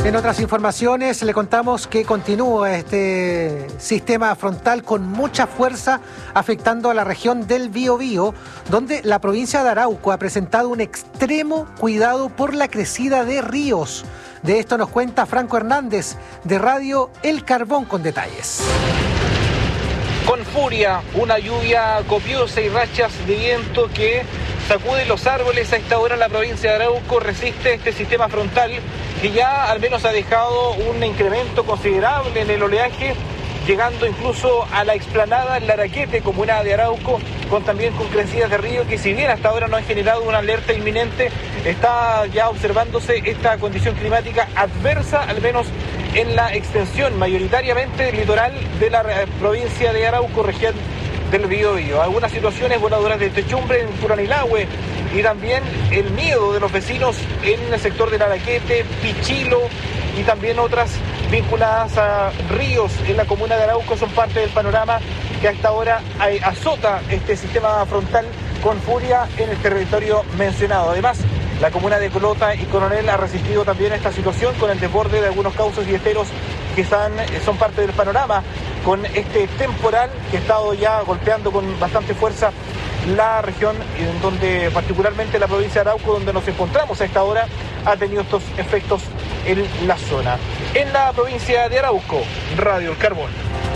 En otras informaciones le contamos que continúa este sistema frontal con mucha fuerza afectando a la región del Biobío, donde la provincia de Arauco ha presentado un extremo cuidado por la crecida de ríos. De esto nos cuenta Franco Hernández de Radio El Carbón con detalles. Con furia, una lluvia copiosa y rachas de viento que sacude los árboles. A esta hora la provincia de Arauco resiste este sistema frontal que ya al menos ha dejado un incremento considerable en el oleaje, llegando incluso a la explanada Laraquete, comuna de Arauco, también con crecidas de río que, si bien hasta ahora no han generado una alerta inminente, está ya observándose esta condición climática adversa, al menos en la extensión mayoritariamente litoral de la provincia de Arauco, región del Biobío. Algunas situaciones voladoras de techumbre en Curanilahue y también el miedo de los vecinos en el sector de Laraquete, Pichilo y también otras vinculadas a ríos en la comuna de Arauco son parte del panorama que hasta ahora azota este sistema frontal con furia en el territorio mencionado. Además, la comuna de Colota y Coronel ha resistido también esta situación con el desborde de algunos cauces y esteros que son parte del panorama con este temporal que ha estado ya golpeando con bastante fuerza la región, en donde particularmente la provincia de Arauco, donde nos encontramos a esta hora, ha tenido estos efectos en la zona. En la provincia de Arauco, Radio El Carbón.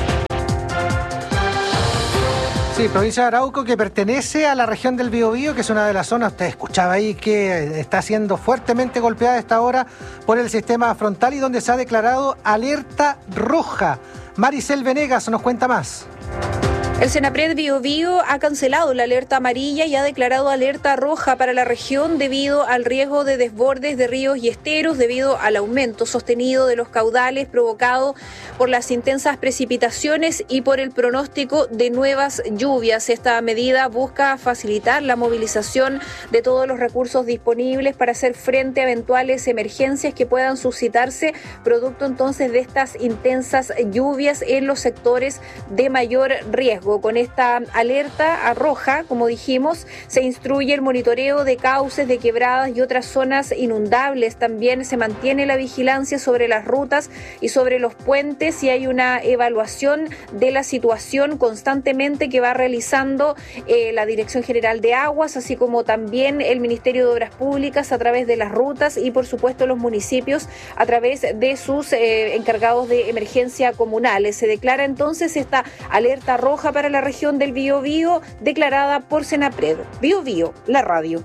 Sí, provincia de Arauco, que pertenece a la región del Biobío, que es una de las zonas, usted escuchaba ahí, que está siendo fuertemente golpeada a esta hora por el sistema frontal y donde se ha declarado alerta roja. Maricel Venegas nos cuenta más. El Senapred Biobío ha cancelado la alerta amarilla y ha declarado alerta roja para la región debido al riesgo de desbordes de ríos y esteros debido al aumento sostenido de los caudales provocado por las intensas precipitaciones y por el pronóstico de nuevas lluvias. Esta medida busca facilitar la movilización de todos los recursos disponibles para hacer frente a eventuales emergencias que puedan suscitarse producto entonces de estas intensas lluvias en los sectores de mayor riesgo. Con esta alerta roja, como dijimos, se instruye el monitoreo de cauces, de quebradas y otras zonas inundables. También se mantiene la vigilancia sobre las rutas y sobre los puentes y hay una evaluación de la situación constantemente que va realizando la Dirección General de Aguas, así como también el Ministerio de Obras Públicas a través de las rutas y, por supuesto, los municipios a través de sus encargados de emergencia comunales. Se declara entonces esta alerta roja para la región del Biobío, declarada por Senapred. Biobío, la radio.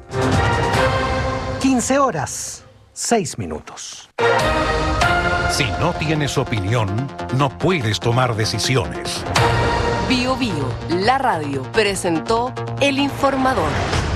15 horas, 6 minutos. Si no tienes opinión, no puedes tomar decisiones. Biobío, la radio, presentó El Informador.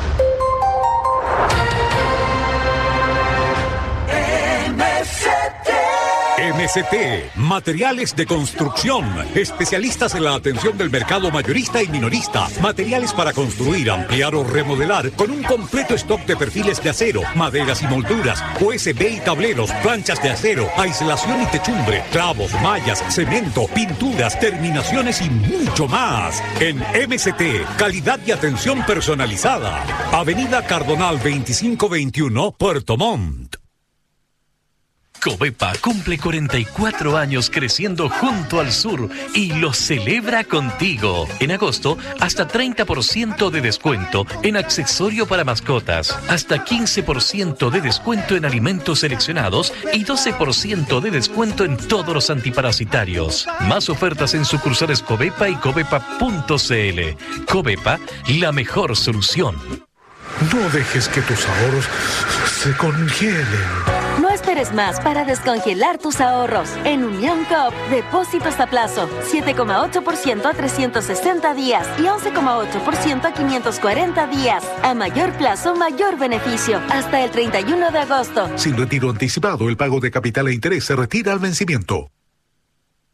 MST, materiales de construcción, especialistas en la atención del mercado mayorista y minorista, materiales para construir, ampliar o remodelar, con un completo stock de perfiles de acero, maderas y molduras, USB y tableros, planchas de acero, aislación y techumbre, clavos, mallas, cemento, pinturas, terminaciones y mucho más. En MST, calidad y atención personalizada. Avenida Cardonal 2521, Puerto Montt. Covepa cumple 44 años creciendo junto al sur y lo celebra contigo. En agosto, hasta 30% de descuento en accesorio para mascotas, hasta 15% de descuento en alimentos seleccionados y 12% de descuento en todos los antiparasitarios. Más ofertas en sucursales Covepa y covepa.cl. Covepa, la mejor solución. No dejes que tus ahorros se congelen. No esperes más para descongelar tus ahorros. En Unión Coop, depósitos a plazo, 7,8% a 360 días y 11,8% a 540 días. A mayor plazo, mayor beneficio. Hasta el 31 de agosto. Sin retiro anticipado, el pago de capital e interés se retira al vencimiento.